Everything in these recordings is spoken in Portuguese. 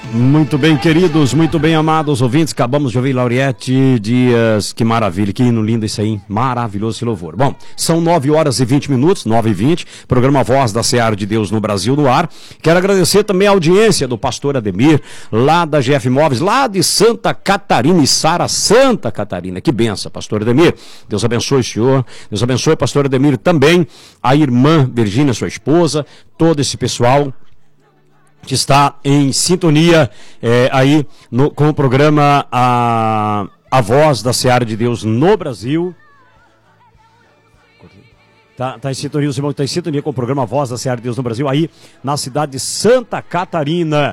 Muito bem, queridos, muito bem, amados ouvintes. Acabamos de ouvir Lauriette Dias. Que maravilha, que hino lindo isso aí, hein? Maravilhoso esse louvor. Bom, são 9h20, 9h20, programa Voz da Seara de Deus no Brasil no ar. Quero agradecer também a audiência do pastor Ademir, lá da GF Móveis, lá de Santa Catarina, Içara, Santa Catarina. Que benção, pastor Ademir. Deus abençoe o senhor, Deus abençoe o pastor Ademir também, a irmã Virgínia, sua esposa, todo esse pessoal que está em sintonia aí com o programa a Voz da Seara de Deus no Brasil. Tá em sintonia, o irmão está em sintonia com o programa Voz da Seara de Deus no Brasil, aí na cidade de Santa Catarina.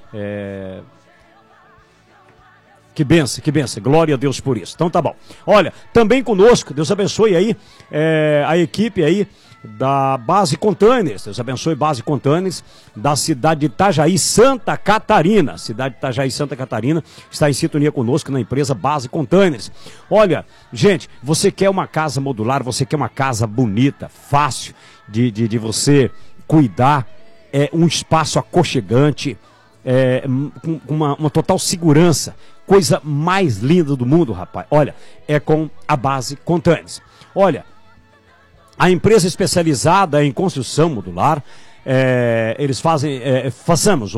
Que benção, glória a Deus por isso. Então tá bom. Olha, também conosco, Deus abençoe aí a equipe aí da Base Containers, Deus abençoe Base Containers, da cidade de Itajaí, Santa Catarina. Cidade de Itajaí, Santa Catarina, está em sintonia conosco na empresa Base Containers. Olha, gente, você quer uma casa modular, você quer uma casa bonita, fácil de você cuidar, um espaço aconchegante, com uma total segurança, coisa mais linda do mundo, rapaz. Olha, é com a Base Containers. Olha, a empresa especializada em construção modular, eles façamos